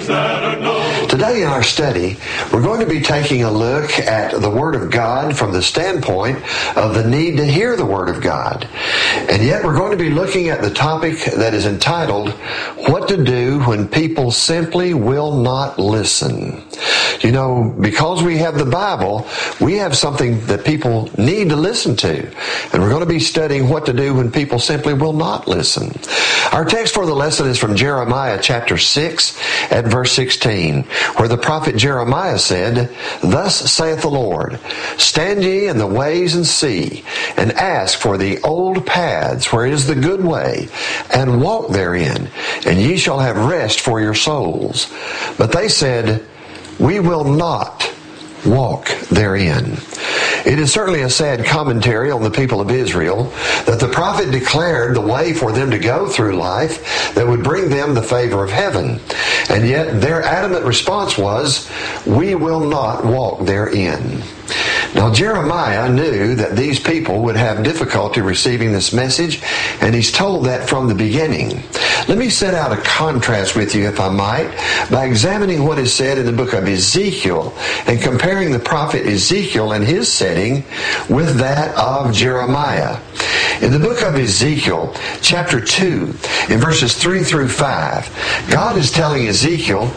Today in our study, we're going to be taking a look at the Word of God from the standpoint of the need to hear the Word of God. And yet we're going to be looking at the topic that is entitled, What to Do When People Simply Will Not Listen. You know, because we have the Bible, we have something that people need to listen to. And we're going to be studying what to do when people simply will not listen. Our text for the lesson is from Jeremiah chapter 6 at verse 16, where the prophet Jeremiah said, Thus saith the Lord, Stand ye in the ways and see, and ask for the old paths where is the good way, and walk therein, and ye shall have rest for your souls. But they said, We will not walk therein. It is certainly a sad commentary on the people of Israel that the prophet declared the way for them to go through life that would bring them the favor of heaven. And yet their adamant response was, We will not walk therein. Now Jeremiah knew that these people would have difficulty receiving this message, and he's told that from the beginning. Let me set out a contrast with you, if I might, by examining what is said in the book of Ezekiel and comparing the prophet Ezekiel and his setting with that of Jeremiah. In the book of Ezekiel, chapter 2, in verses 3 through 5, God is telling Ezekiel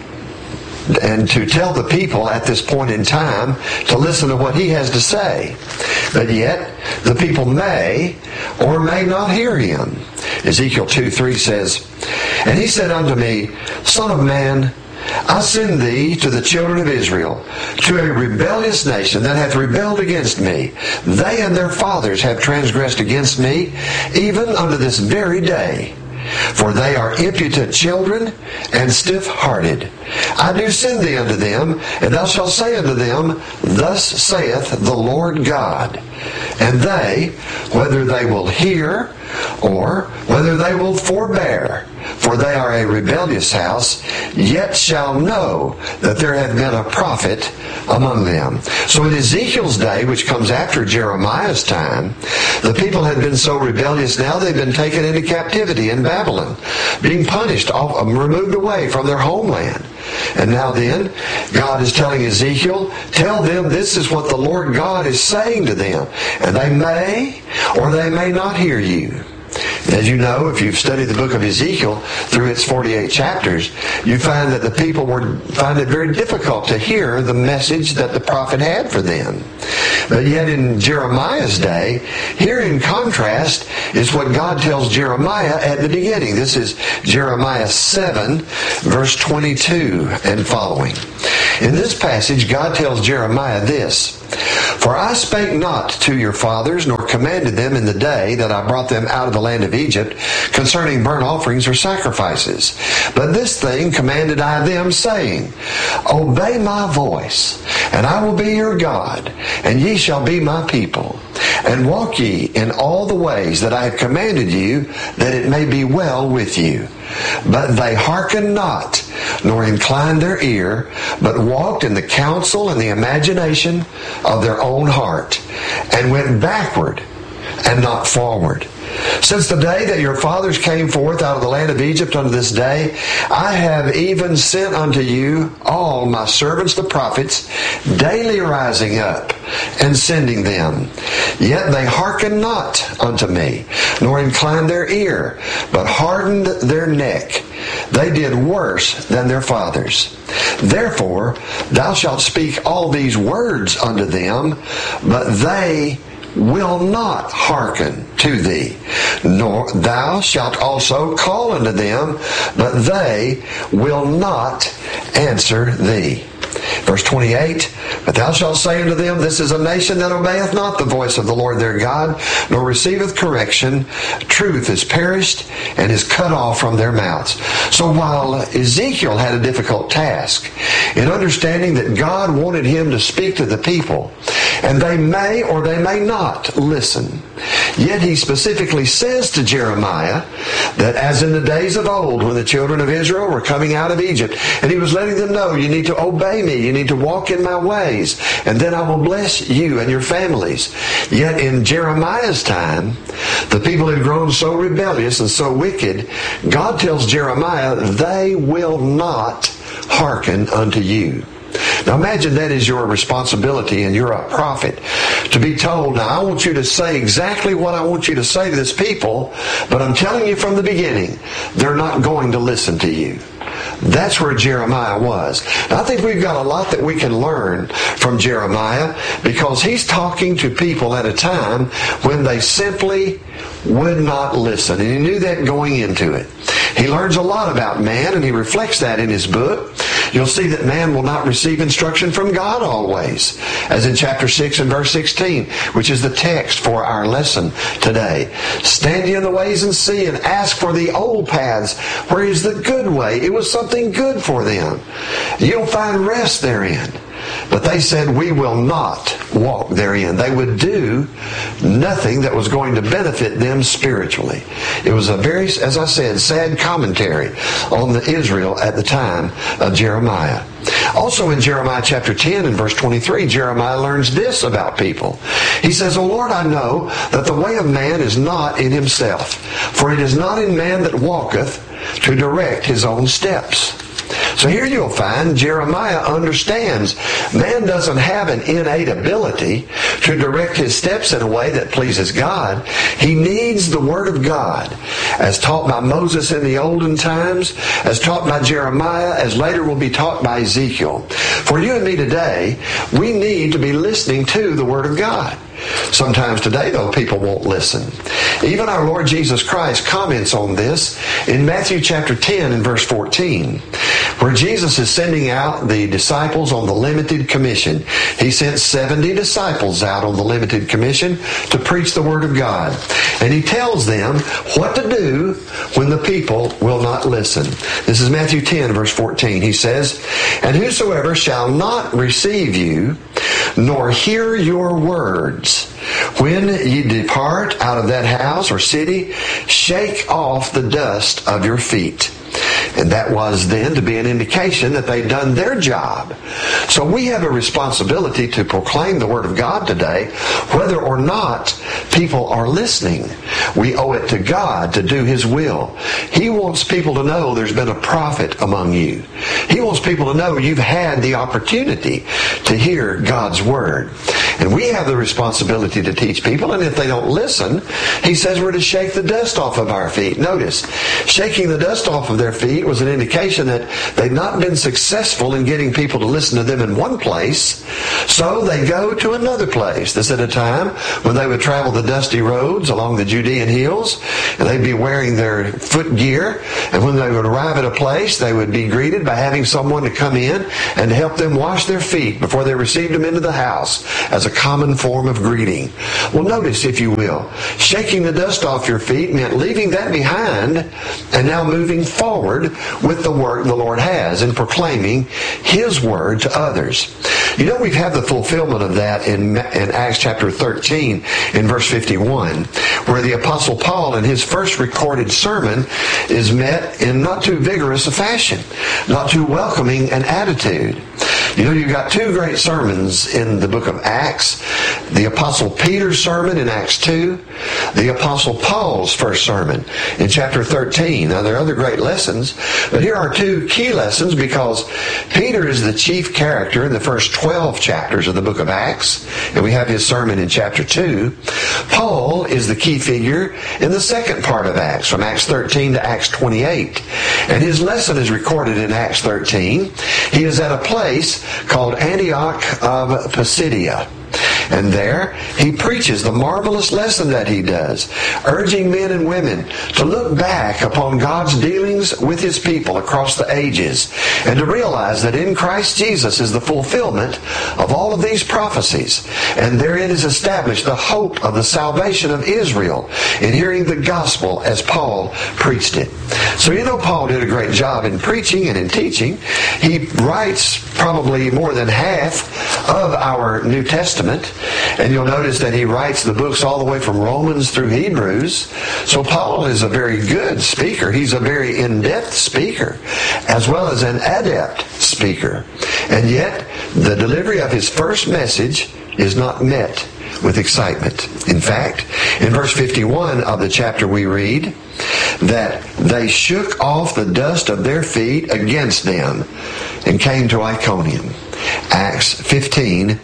and to tell the people at this point in time to listen to what he has to say. But yet, the people may or may not hear him. Ezekiel 2:3 says, And he said unto me, Son of man, I send thee to the children of Israel, to a rebellious nation that hath rebelled against me. They and their fathers have transgressed against me, even unto this very day. For they are impudent children and stiff-hearted. I do send thee unto them, and thou shalt say unto them, Thus saith the Lord God. And they, whether they will hear, or whether they will forbear, for they are a rebellious house, yet shall know that there hath been a prophet among them. So in Ezekiel's day, which comes after Jeremiah's time, the people had been so rebellious now they've been taken into captivity in Babylon, being punished, removed away from their homeland. And now then, God is telling Ezekiel, tell them this is what the Lord God is saying to them. And they may or they may not hear you. As you know, if you've studied the book of Ezekiel through its 48 chapters, you find that the people find it very difficult to hear the message that the prophet had for them. But yet in Jeremiah's day, here in contrast is what God tells Jeremiah at the beginning. This is Jeremiah 7, verse 22 and following. In this passage, God tells Jeremiah this, For I spake not to your fathers, nor commanded them in the day that I brought them out of the land of Egypt concerning burnt offerings or sacrifices. But this thing commanded I them, saying, Obey my voice, and I will be your God, and ye shall be my people. And walk ye in all the ways that I have commanded you, that it may be well with you. But they hearkened not, nor inclined their ear, but walked in the counsel and the imagination of their own heart, and went backward and not forward. Since the day that your fathers came forth out of the land of Egypt unto this day, I have even sent unto you all my servants the prophets, daily rising up and sending them. Yet they hearkened not unto me, nor inclined their ear, but hardened their neck. They did worse than their fathers. Therefore thou shalt speak all these words unto them, but they will not hearken to thee. Nor thou shalt also call unto them, but they will not answer thee. Verse 28, But thou shalt say unto them, This is a nation that obeyeth not the voice of the Lord their God, nor receiveth correction. Truth is perished, and is cut off from their mouths. So while Ezekiel had a difficult task in understanding that God wanted him to speak to the people, and they may or they may not listen, yet he specifically says to Jeremiah that as in the days of old when the children of Israel were coming out of Egypt, and he was letting them know, you need to obey me, you need to walk in my ways, and then I will bless you and your families. Yet in Jeremiah's time, the people had grown so rebellious and so wicked, God tells Jeremiah they will not hearken unto you. Now imagine that is your responsibility and you're a prophet to be told, now I want you to say exactly what I want you to say to this people, but I'm telling you from the beginning, they're not going to listen to you. That's where Jeremiah was. Now, I think we've got a lot that we can learn from Jeremiah because he's talking to people at a time when they simply would not listen. And he knew that going into it. He learns a lot about man, and he reflects that in his book. You'll see that man will not receive instruction from God always, as in chapter 6 and verse 16, which is the text for our lesson today. Stand ye in the ways and see, and ask for the old paths, where is the good way. It was something good for them. You'll find rest therein. But they said, we will not walk therein. They would do nothing that was going to benefit them spiritually. It was a very, as I said, sad commentary on the Israel at the time of Jeremiah. Also in Jeremiah chapter 10 and verse 23, Jeremiah learns this about people. He says, O Lord, I know that the way of man is not in himself, for it is not in man that walketh to direct his own steps. So here you'll find Jeremiah understands man doesn't have an innate ability to direct his steps in a way that pleases God. He needs the Word of God, as taught by Moses in the olden times, as taught by Jeremiah, as later will be taught by Ezekiel. For you and me today, we need to be listening to the Word of God. Sometimes today, though, people won't listen. Even our Lord Jesus Christ comments on this in Matthew chapter 10 and verse 14, where Jesus is sending out the disciples on the limited commission. He sent 70 disciples out on the limited commission to preach the Word of God. And he tells them what to do when the people will not listen. This is Matthew 10 verse 14. He says, and whosoever shall not receive you, nor hear your words, when ye depart out of that house or city, shake off the dust of your feet. And that was then to be an indication that they'd done their job. So we have a responsibility to proclaim the Word of God today, whether or not people are listening. We owe it to God to do His will. He wants people to know there's been a prophet among you. He wants people to know you've had the opportunity to hear God's Word. And we have the responsibility to teach people, and if they don't listen, He says we're to shake the dust off of our feet. Notice, shaking the dust off of their feet was an indication that they'd not been successful in getting people to listen to them in one place, so they go to another place. This at a time when they would travel the dusty roads along the Judean hills, and they'd be wearing their foot gear, and when they would arrive at a place, they would be greeted by having someone to come in and help them wash their feet before they received them into the house as a common form of greeting. Well, notice, if you will, shaking the dust off your feet meant leaving that behind and now moving forward with the work the Lord has in proclaiming His Word to others. You know, we have the fulfillment of that in Acts chapter 13 in verse 51, where the Apostle Paul in his first recorded sermon is met in not too vigorous a fashion, not too welcoming an attitude. You know, you've got two great sermons in the book of Acts. The Apostle Peter's sermon in Acts 2, the Apostle Paul's first sermon in chapter 13. Now, there are other great lessons, but here are two key lessons because Peter is the chief character in the first 12 chapters of the book of Acts, and we have his sermon in chapter 2. Paul is the key figure in the second part of Acts, from Acts 13 to Acts 28. And his lesson is recorded in Acts 13. He is at a place called Antioch of Pisidia. And there he preaches the marvelous lesson that he does, urging men and women to look back upon God's dealings with His people across the ages and to realize that in Christ Jesus is the fulfillment of all of these prophecies. And therein is established the hope of the salvation of Israel in hearing the gospel as Paul preached it. So you know, Paul did a great job in preaching and in teaching. He writes probably more than half of our New Testament. And you'll notice that he writes the books all the way from Romans through Hebrews. So Paul is a very good speaker. He's a very in-depth speaker, as well as an adept speaker. And yet, the delivery of his first message is not met with excitement. In fact, in verse 51 of the chapter we read that they shook off the dust of their feet against them and came to Iconium. Acts 13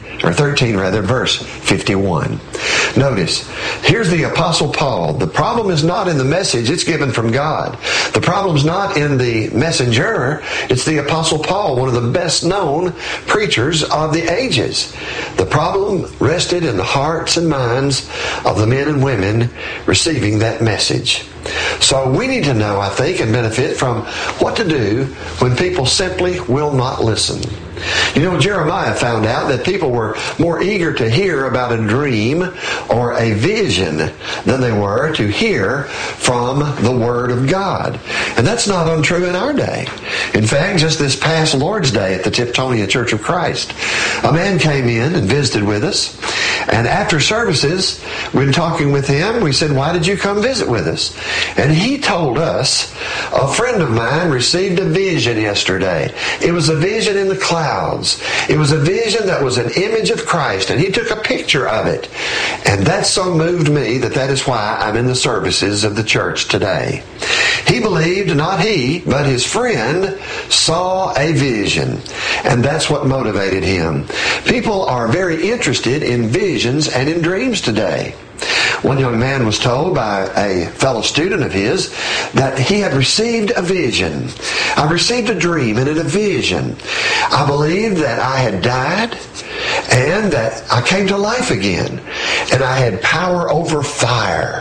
verse 51. Notice, here's the Apostle Paul. The problem is not in the message, it's given from God. The problem's not in the messenger, it's the Apostle Paul, one of the best known preachers of the ages. The problem rested in the hearts and minds of the men and women receiving that message. So we need to know, I think, and benefit from what to do when people simply will not listen. You know, Jeremiah found out that people were more eager to hear about a dream or a vision than they were to hear from the Word of God. And that's not untrue in our day. In fact, just this past Lord's Day at the Tiptonia Church of Christ, a man came in and visited with us. And after services, when talking with him, we said, "Why did you come visit with us?" And he told us, "A friend of mine received a vision yesterday. It was a vision in the clouds. It was a vision that was an image of Christ, and he took a picture of it. And that so moved me that is why I'm in the services of the church today." He believed, not he, but his friend saw a vision. And that's what motivated him. People are very interested in visions and in dreams today. One young man was told by a fellow student of his that he had received a vision. "I received a dream and in a vision. I believed that I had died and that I came to life again. And I had power over fire."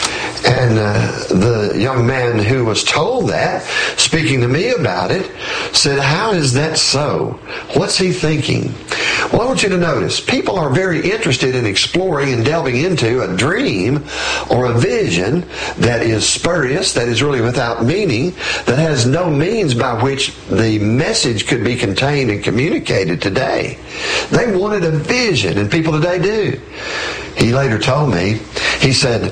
And the young man who was told that, speaking to me about it, said, "How is that so? What's he thinking?" Well, I want you to notice, people are very interested in exploring and delving into a dream or a vision that is spurious, that is really without meaning, that has no means by which the message could be contained and communicated today. They wanted a vision, and people today do. He later told me, he said,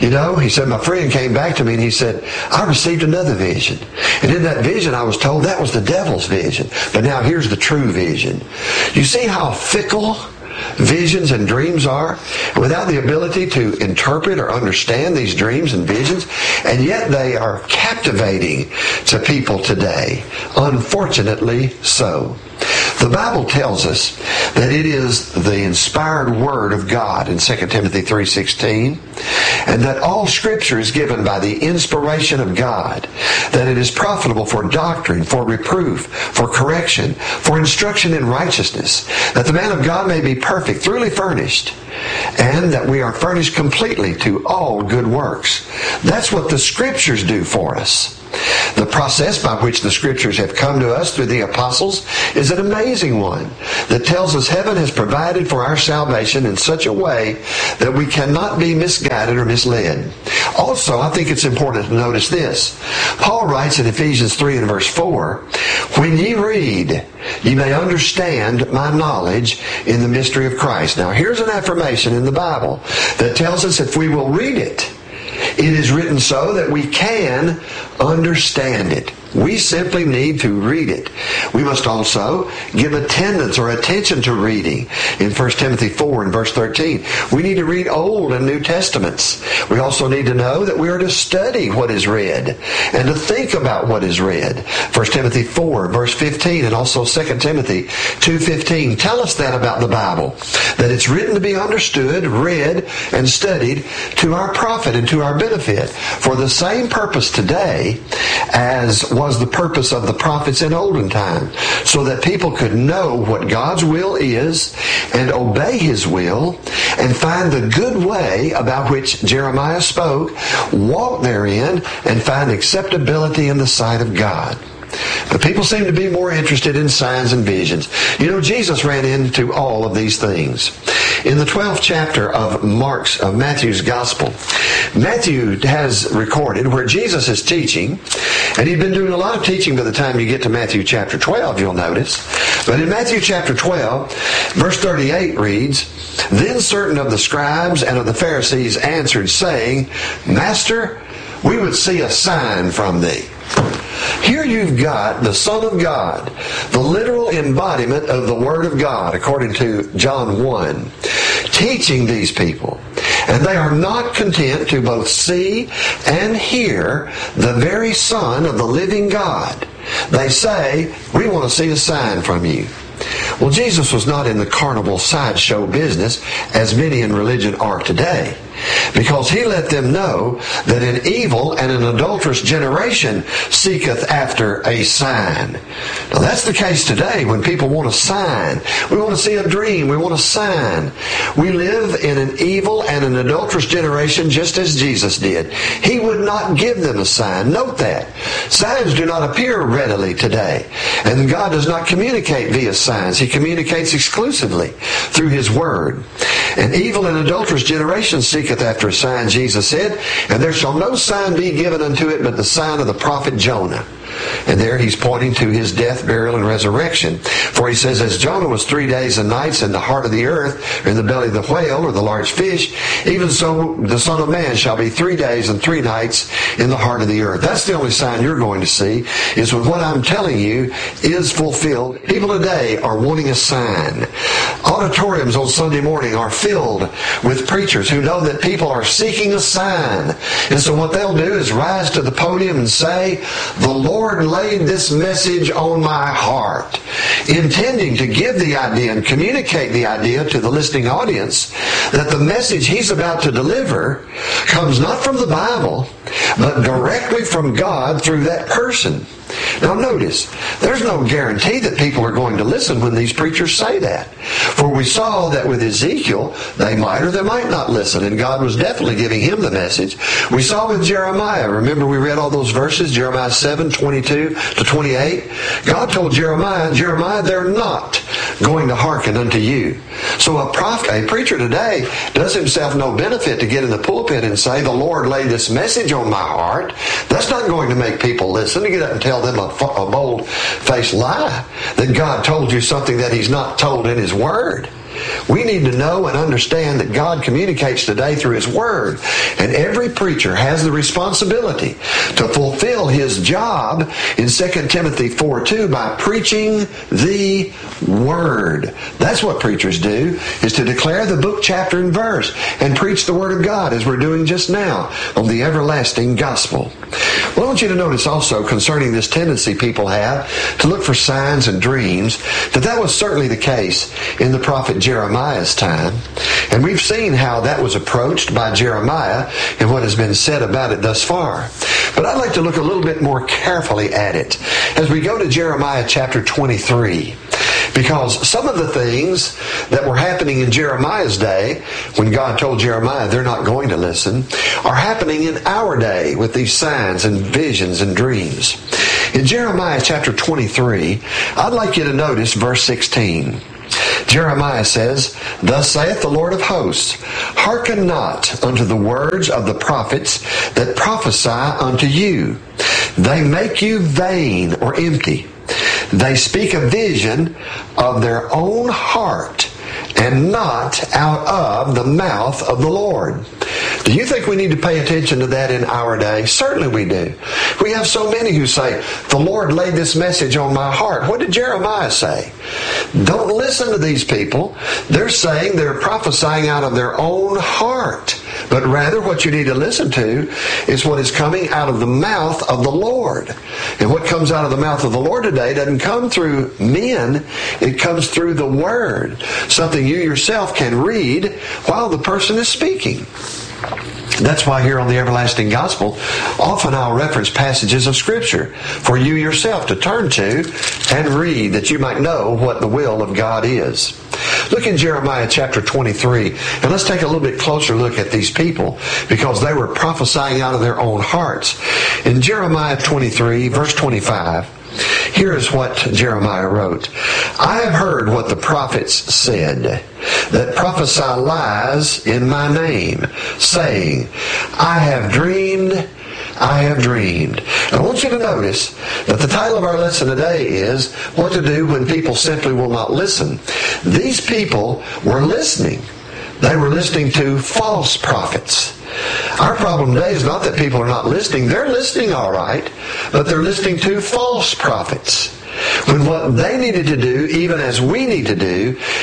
my friend came back to me and he said, "I received another vision. And in that vision I was told that was the devil's vision. But now here's the true vision." You see how fickle visions and dreams are, without the ability to interpret or understand these dreams and visions, and yet they are captivating to people today. Unfortunately so. The Bible tells us that it is the inspired Word of God in 2 Timothy 3:16, and that all Scripture is given by the inspiration of God, that it is profitable for doctrine, for reproof, for correction, for instruction in righteousness, that the man of God may be perfect, thoroughly furnished, and that we are furnished completely to all good works. That's what the Scriptures do for us. The process by which the Scriptures have come to us through the apostles is an amazing one that tells us heaven has provided for our salvation in such a way that we cannot be misguided or misled. Also, I think it's important to notice this. Paul writes in Ephesians 3 and verse 4, "When ye read, ye may understand my knowledge in the mystery of Christ." Now, here's an affirmation in the Bible that tells us if we will read it, it is written so that we can understand it. We simply need to read it. We must also give attendance or attention to reading. In 1 Timothy 4 and verse 13, we need to read Old and New Testaments. We also need to know that we are to study what is read and to think about what is read. 1 Timothy 4 verse 15 and also 2 Timothy 2:15 tell us that about the Bible, that it's written to be understood, read, and studied to our profit and to our benefit for the same purpose today as was the purpose of the prophets in olden time, so that people could know what God's will is and obey His will and find the good way about which Jeremiah spoke, walk therein, and find acceptability in the sight of God. But people seem to be more interested in signs and visions. You know, Jesus ran into all of these things. In the 12th chapter of Matthew's Gospel, Matthew has recorded where Jesus is teaching, and he'd been doing a lot of teaching by the time you get to Matthew chapter 12, you'll notice. But in Matthew chapter 12, verse 38 reads, "Then certain of the scribes and of the Pharisees answered, saying, Master, we would see a sign from thee." Here you've got the Son of God, the literal embodiment of the Word of God, according to John 1, teaching these people. And they are not content to both see and hear the very Son of the living God. They say, we want to see a sign from you. Well, Jesus was not in the carnival sideshow business as many in religion are today, because he let them know that an evil and an adulterous generation seeketh after a sign. Now that's the case today when people want a sign. We want to see a dream. We want a sign. We live in an evil and an adulterous generation just as Jesus did. He would not give them a sign. Note that. Signs do not appear readily today. And God does not communicate via signs. He communicates exclusively through His Word. An evil and adulterous generation seeketh after a sign, Jesus said, and there shall no sign be given unto it but the sign of the prophet Jonah. And there he's pointing to his death, burial, and resurrection. For he says, as Jonah was 3 days and nights in the heart of the earth, or in the belly of the whale, or the large fish, even so the Son of Man shall be 3 days and 3 nights in the heart of the earth. That's the only sign you're going to see, is when what I'm telling you is fulfilled. People today are wanting a sign. Auditoriums on Sunday morning are filled with preachers who know that people are seeking a sign. And so what they'll do is rise to the podium and say, the Lord laid this message on my heart, intending to give the idea and communicate the idea to the listening audience that the message he's about to deliver comes not from the Bible, but directly from God through that person. Now notice, there's no guarantee that people are going to listen when these preachers say that. For we saw that with Ezekiel, they might or they might not listen, and God was definitely giving him the message. We saw with Jeremiah, remember we read all those verses, Jeremiah 7, 22 to 28? God told Jeremiah, they're not going to hearken unto you. So a preacher today does himself no benefit to get in the pulpit and say, the Lord laid this message on my heart. That's not going to make people listen. To get up and tell them a bold-faced lie that God told you something that He's not told in His Word. We need to know and understand that God communicates today through His Word. And every preacher has the responsibility to fulfill his job in 2 Timothy 4:2 by preaching the Word. That's what preachers do, is to declare the book, chapter, and verse and preach the Word of God as we're doing just now on the everlasting gospel. Well, I want you to notice also concerning this tendency people have to look for signs and dreams, that was certainly the case in the prophet Jeremiah's time. And we've seen how that was approached by Jeremiah and what has been said about it thus far. But I'd like to look a little bit more carefully at it as we go to Jeremiah chapter 23. Because some of the things that were happening in Jeremiah's day, when God told Jeremiah they're not going to listen, are happening in our day with these signs and visions and dreams. In Jeremiah chapter 23, I'd like you to notice verse 16. Jeremiah says, thus saith the Lord of hosts, hearken not unto the words of the prophets that prophesy unto you. They make you vain or empty. They speak a vision of their own heart and not out of the mouth of the Lord. Do you think we need to pay attention to that in our day? Certainly we do. We have so many who say, the Lord laid this message on my heart. What did Jeremiah say? Don't listen to these people. They're saying they're prophesying out of their own heart. But rather what you need to listen to is what is coming out of the mouth of the Lord. And what comes out of the mouth of the Lord today doesn't come through men. It comes through the Word. Something you yourself can read while the person is speaking. That's why here on the Everlasting Gospel, often I'll reference passages of Scripture for you yourself to turn to and read, that you might know what the will of God is. Look in Jeremiah chapter 23, and let's take a little bit closer look at these people, because they were prophesying out of their own hearts. In Jeremiah 23, verse 25, here is what Jeremiah wrote. I have heard what the prophets said, that prophesy lies in my name, saying, I have dreamed, I have dreamed. And I want you to notice that the title of our lesson today is What to Do When People Simply Will Not Listen. These people were listening. They were listening to false prophets. Our problem today is not that people are not listening. They're listening all right, but they're listening to false prophets. When what they needed to do, even as we need to do,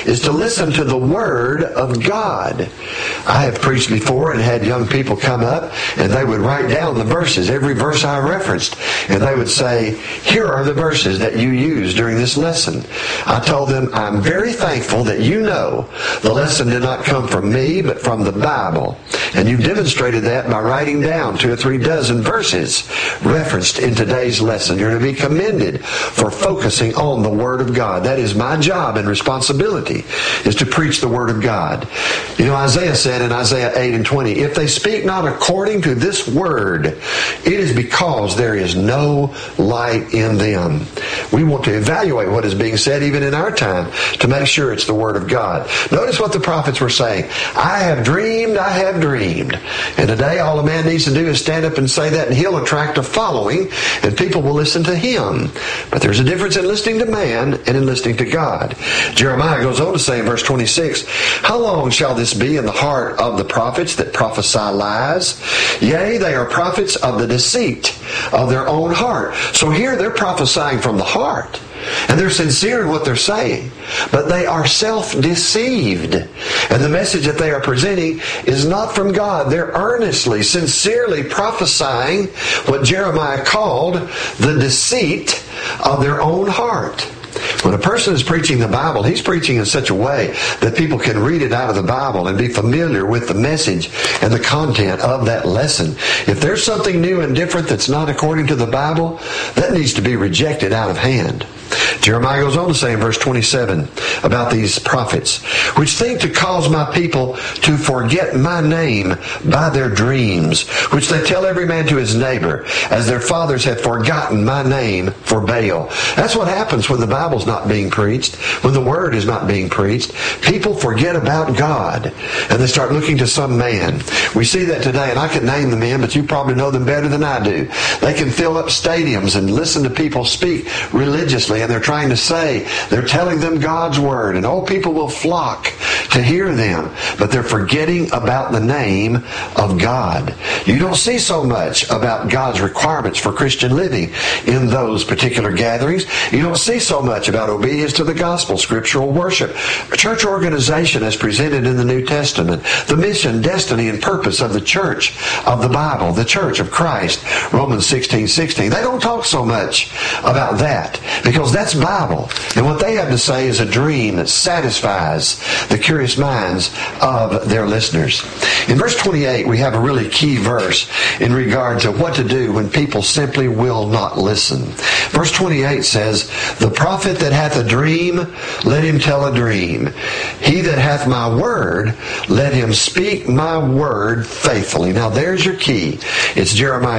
is to listen to the Word of God. I have preached before and had young people come up and they would write down the verses, every verse I referenced, and they would say, here are the verses that you used during this lesson. I told them, I'm very thankful that you know the lesson did not come from me, but from the Bible. And you've demonstrated that by writing down 2 or 3 dozen verses referenced in today's lesson. You're to be commended for focusing on the Word of God. That is my job and responsibility, is to preach the Word of God. You know, Isaiah said in Isaiah 8:20, if they speak not according to this Word, it is because there is no light in them. We want to evaluate what is being said even in our time to make sure it's the Word of God. Notice what the prophets were saying. I have dreamed, I have dreamed. And today all a man needs to do is stand up and say that, and he'll attract a following, and people will listen to him. But there's a difference in listening to man and in listening to God. Jeremiah goes on to say in verse 26, how long shall this be in the heart of the prophets that prophesy lies? Yea, they are prophets of the deceit of their own heart. So here they're prophesying from the heart. And they're sincere in what they're saying. But they are self-deceived. And the message that they are presenting is not from God. They're earnestly, sincerely prophesying what Jeremiah called the deceit of their own heart. When a person is preaching the Bible, he's preaching in such a way that people can read it out of the Bible and be familiar with the message and the content of that lesson. If there's something new and different that's not according to the Bible, that needs to be rejected out of hand. Jeremiah goes on to say in verse 27 about these prophets, which think to cause my people to forget my name by their dreams, which they tell every man to his neighbor, as their fathers have forgotten my name for Baal. That's what happens when the Bible's not being preached, when the Word is not being preached. People forget about God, and they start looking to some man. We see that today, and I could name the men, but you probably know them better than I do. They can fill up stadiums and listen to people speak religiously, and they're trying to say, they're telling them God's Word, and people will flock to hear them, but they're forgetting about the name of God. You don't see so much about God's requirements for Christian living in those particular gatherings. You don't see so much about obedience to the gospel, scriptural worship, church organization as presented in the New Testament, the mission, destiny, and purpose of the church of the Bible, the church of Christ, Romans 16:16. They don't talk so much about that because that's Bible. And what they have to say is a dream that satisfies the curious minds of their listeners. In verse 28, we have a really key verse in regard to what to do when people simply will not listen. Verse 28 says, the prophet that hath a dream, let him tell a dream. He that hath my word, let him speak my word faithfully. Now there's your key. It's Jeremiah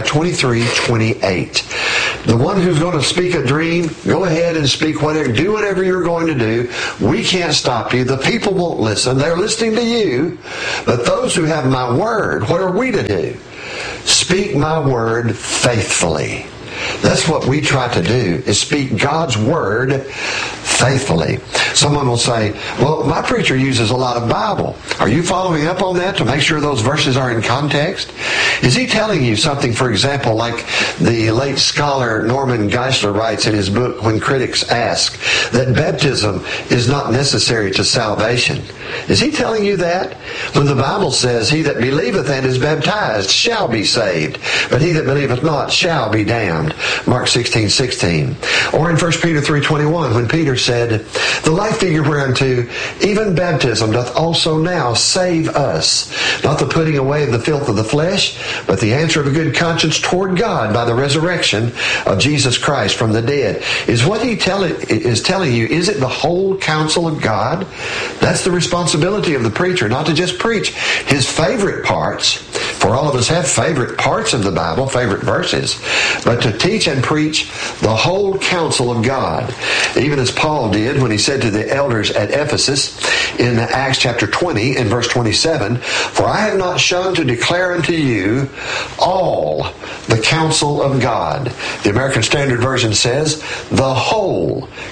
23:28. The one who's going to speak a dream, go ahead and speak whatever, do whatever you're going to do. We can't stop you. The people won't listen. They're listening to you. But those who have my word, what are we to do? Speak my word faithfully. That's what we try to do, is speak God's word faithfully. Someone will say, well, my preacher uses a lot of Bible. Are you following up on that to make sure those verses are in context? Is he telling you something, for example, like the late scholar Norman Geisler writes in his book, When Critics Ask, that baptism is not necessary to salvation? Is he telling you that? When the Bible says, he that believeth and is baptized shall be saved, but he that believeth not shall be damned. Mark 16:16. Or in 1 Peter 3:21, when Peter said, the like figure whereunto even baptism doth also now save us, not the putting away of the filth of the flesh, but the answer of a good conscience toward God by the resurrection of Jesus Christ from the dead. Is what he is telling you, is it the whole counsel of God? That's the responsibility of the preacher, not to just preach his favorite parts, for all of us have favorite parts of the Bible, favorite verses, but to teach and preach the whole counsel of God. Even as Paul did when he said to the elders at Ephesus in Acts chapter 20 and verse 27, for I have not shown to declare unto you all the counsel of God. The American Standard Version says, the whole counsel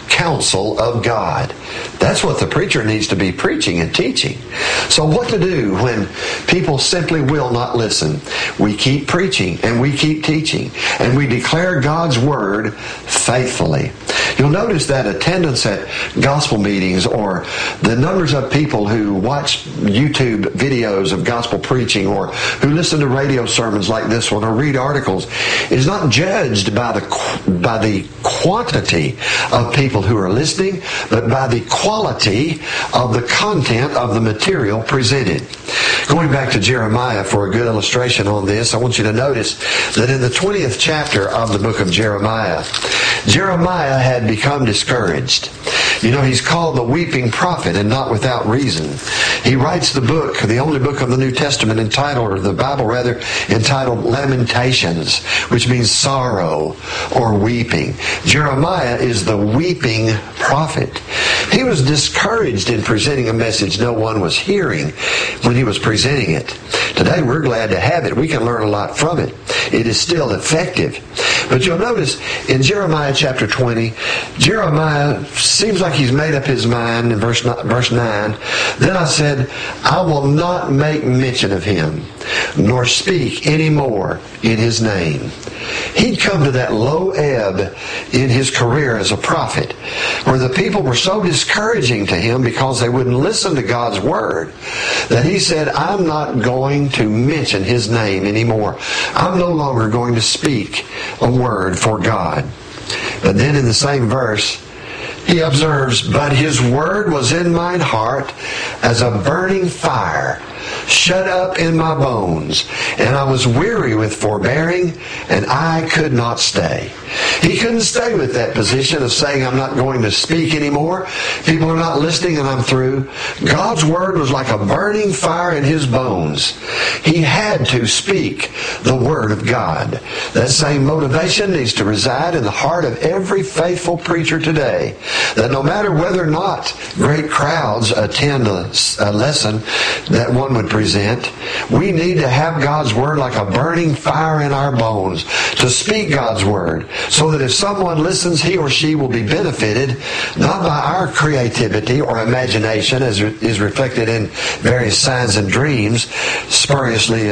counsel of God. That's what the preacher needs to be preaching and teaching. So what to do when people simply will not listen? We keep preaching and we keep teaching and we declare God's word faithfully. You'll notice that attendance at gospel meetings or the numbers of people who watch YouTube videos of gospel preaching or who listen to radio sermons like this one or read articles is not judged by the quantity of people who are listening, but by the quality of the content of the material presented. Going back to Jeremiah for a good illustration on this, I want you to notice that in the 20th chapter of the book of Jeremiah, Jeremiah had become discouraged. You know, he's called the weeping prophet, and not without reason. He writes the book, the only book of the New Testament entitled, or the Bible rather, entitled Lamentations, which means sorrow or weeping. Jeremiah is the weeping prophet. He was discouraged in presenting a message no one was hearing when he was presenting it. Today we're glad to have it. We can learn a lot from it. It is still effective. But you'll notice in Jeremiah chapter 20, Jeremiah seems like he's made up his mind in verse 9. Then I said, I will not make mention of him, nor speak any more in his name. He'd come to that low ebb in his career as a prophet, where the people were so discouraging to him because they wouldn't listen to God's word, that he said, I'm not going to mention his name anymore. I'm no longer going to speak a word for God. But then in the same verse, he observes, but his word was in mine heart as a burning fire, shut up in my bones, and I was weary with forbearing, and I could not stay. He couldn't stay with that position of saying, I'm not going to speak anymore. People are not listening and I'm through. God's word was like a burning fire in his bones. He had to speak the word of God. That same motivation needs to reside in the heart of every faithful preacher today, that no matter whether or not great crowds attend a lesson that one would present, we need to have God's word like a burning fire in our bones, to speak God's word, so that if someone listens, he or she will be benefited not by our creativity or imagination, as is reflected in various signs and dreams spuriously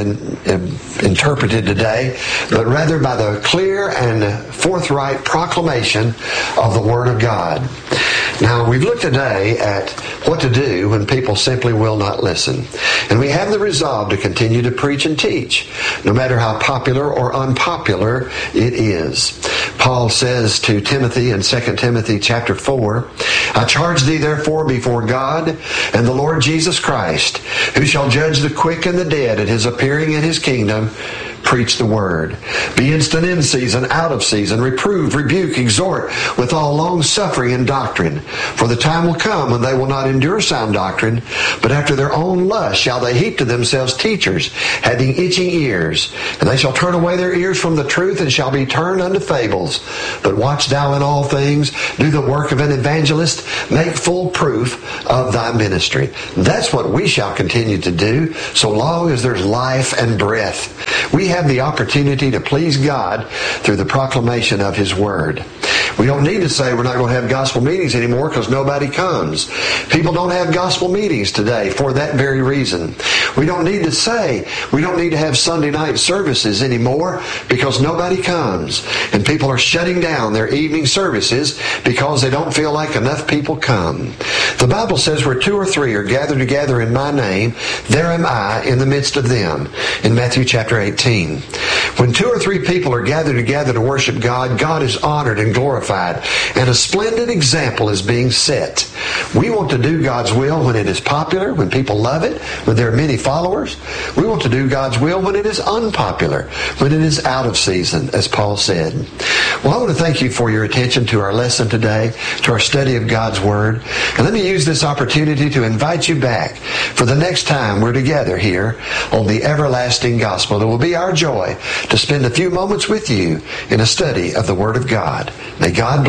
interpreted today, but rather by the clear and forthright proclamation of the word of God. Now, we've looked today at what to do when people simply will not listen. And we have the resolve to continue to preach and teach, no matter how popular or unpopular it is. Paul says to Timothy in 2 Timothy chapter 4, I charge thee therefore before God and the Lord Jesus Christ, who shall judge the quick and the dead at his appearing in his kingdom, preach the word. Be instant in season, out of season. Reprove, rebuke, exhort with all long suffering and doctrine. For the time will come when they will not endure sound doctrine, but after their own lust shall they heap to themselves teachers, having itching ears. And they shall turn away their ears from the truth, and shall be turned unto fables. But watch thou in all things, do the work of an evangelist, make full proof of thy ministry. That's what we shall continue to do, so long as there's life and breath. We have the opportunity to please God through the proclamation of his word. We don't need to say we're not going to have gospel meetings anymore because nobody comes. People don't have gospel meetings today for that very reason. We don't need to say we don't need to have Sunday night services anymore because nobody comes. And people are shutting down their evening services because they don't feel like enough people come. The Bible says where 2 or 3 are gathered together in my name, there am I in the midst of them, in Matthew chapter 18. When 2 or 3 people are gathered together to worship God, God is honored and glorified, and a splendid example is being set. We want to do God's will when it is popular, when people love it, when there are many followers. We want to do God's will when it is unpopular, when it is out of season, as Paul said. Well, I want to thank you for your attention to our lesson today, to our study of God's Word. And let me use this opportunity to invite you back for the next time we're together here on the Everlasting Gospel. It will be our joy to spend a few moments with you in a study of the Word of God. May God bless